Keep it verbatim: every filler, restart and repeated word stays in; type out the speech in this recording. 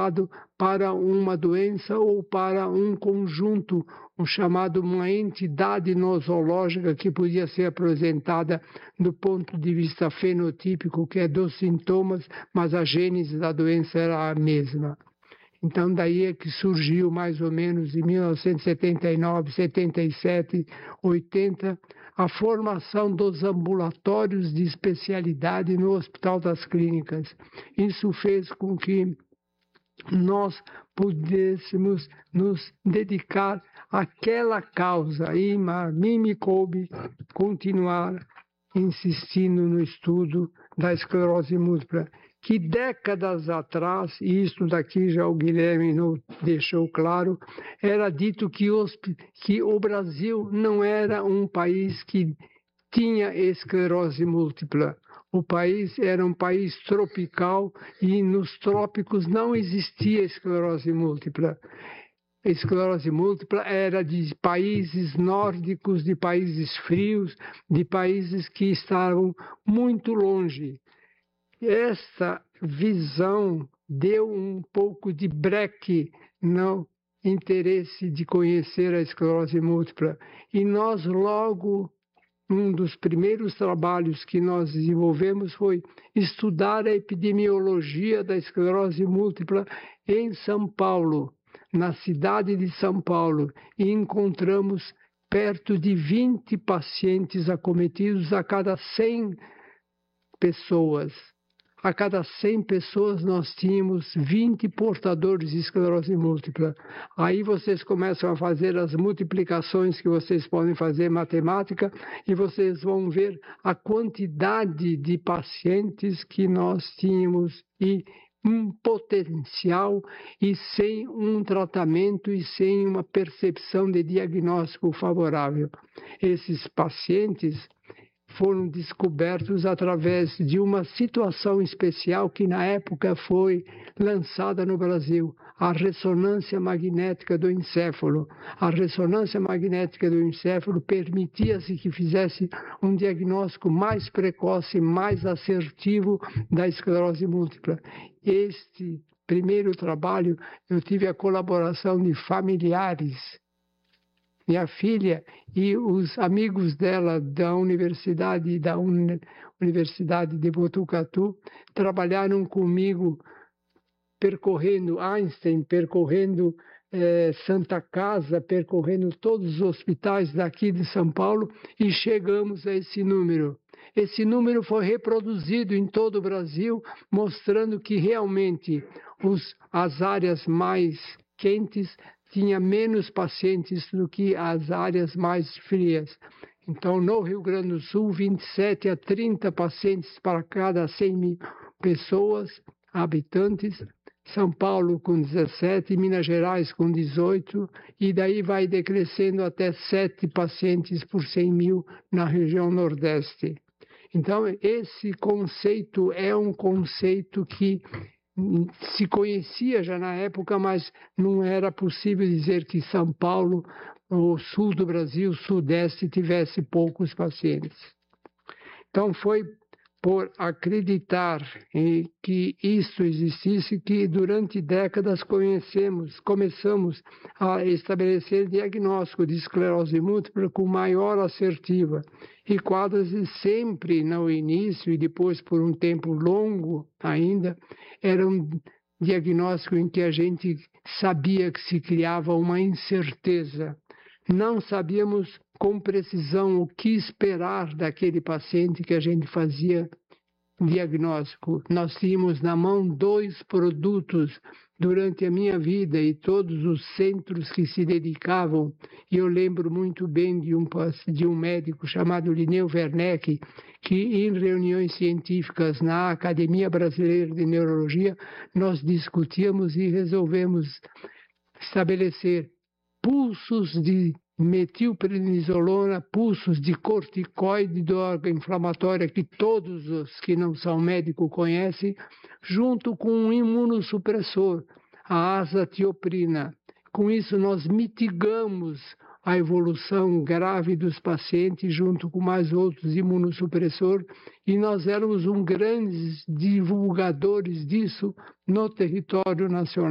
voltado para uma doença ou para um conjunto, um chamado uma entidade nosológica que podia ser apresentada do ponto de vista fenotípico, que é dos sintomas, mas a gênese da doença era a mesma. Então, daí é que surgiu, mais ou menos, em mil novecentos e setenta e nove, setenta e sete, oitenta, a formação dos ambulatórios de especialidade no Hospital das Clínicas. Isso fez com que nós pudéssemos nos dedicar àquela causa e a mim me coube continuar insistindo no estudo da esclerose múltipla, que décadas atrás, e isso daqui já o Guilherme não deixou claro, era dito que, os, que o Brasil não era um país que tinha esclerose múltipla. O país era um país tropical e nos trópicos não existia esclerose múltipla. A esclerose múltipla era de países nórdicos, de países frios, de países que estavam muito longe. Essa visão deu um pouco de breque no interesse de conhecer a esclerose múltipla. E nós logo, um dos primeiros trabalhos que nós desenvolvemos foi estudar a epidemiologia da esclerose múltipla em São Paulo, na cidade de São Paulo, e encontramos perto de vinte pacientes acometidos a cada cem pessoas. A cada cem pessoas nós tínhamos vinte portadores de esclerose múltipla. Aí vocês começam a fazer as multiplicações que vocês podem fazer em matemática e vocês vão ver a quantidade de pacientes que nós tínhamos e um potencial e sem um tratamento e sem uma percepção de diagnóstico favorável. Esses pacientes foram descobertos através de uma situação especial que na época foi lançada no Brasil, a ressonância magnética do encéfalo. A ressonância magnética do encéfalo permitia-se que fizesse um diagnóstico mais precoce, mais assertivo da esclerose múltipla. Este primeiro trabalho eu tive a colaboração de familiares. Minha filha e os amigos dela da universidade, da Un... Universidade de Botucatu trabalharam comigo percorrendo Einstein, percorrendo eh, Santa Casa, percorrendo todos os hospitais daqui de São Paulo e chegamos a esse número. Esse número foi reproduzido em todo o Brasil, mostrando que realmente os, as áreas mais quentes tinha menos pacientes do que as áreas mais frias. Então, no Rio Grande do Sul, vinte e sete a trinta pacientes para cada cem mil pessoas, habitantes. São Paulo com dezessete, Minas Gerais com dezoito, e daí vai decrescendo até sete pacientes por cem mil na região Nordeste. Então, esse conceito é um conceito que se conhecia já na época, mas não era possível dizer que São Paulo, o sul do Brasil, o sudeste, tivesse poucos pacientes. Então foi por acreditar em que isso existisse que durante décadas conhecemos, começamos a estabelecer diagnóstico de esclerose múltipla com maior assertiva e quase sempre no início e depois por um tempo longo ainda era um diagnóstico em que a gente sabia que se criava uma incerteza. Não sabíamos com precisão o que esperar daquele paciente que a gente fazia diagnóstico. Nós tínhamos na mão dois produtos durante a minha vida e todos os centros que se dedicavam, e eu lembro muito bem de um, de um médico chamado Linneu Werneck, que em reuniões científicas na Academia Brasileira de Neurologia, nós discutíamos e resolvemos estabelecer pulsos de metilprednisolona, pulsos de corticoide do órgão inflamatório que todos os que não são médicos conhecem, junto com um imunossupressor, a azatioprina. Com isso nós mitigamos a evolução grave dos pacientes junto com mais outros imunossupressores e nós éramos um grandes divulgadores disso no território nacional.